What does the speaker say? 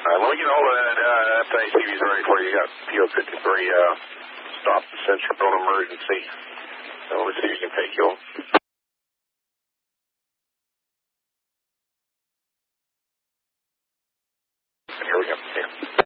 Let me get all of that. FACV's ready for you. You got PO53 stop the sensor on emergency. So let's see if we can take you on. Here we go. Here.